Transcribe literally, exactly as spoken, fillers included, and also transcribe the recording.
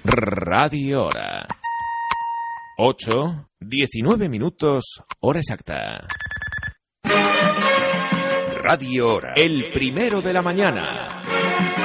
Radio Hora. ocho, diecinueve minutos, hora exacta. Radio Hora. El primero de la mañana.